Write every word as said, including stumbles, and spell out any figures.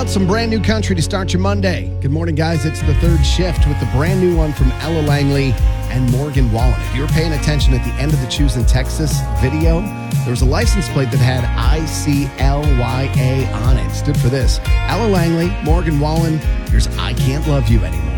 out some brand new country to start your Monday. Good morning, guys. It's the third shift with the brand new one from Ella Langley and Morgan Wallen. If you were paying attention at the end of the Choosing Texas video, there was a license plate that had I C L Y A on it. It stood for this. Ella Langley, Morgan Wallen, here's I Can't Love You Anymore.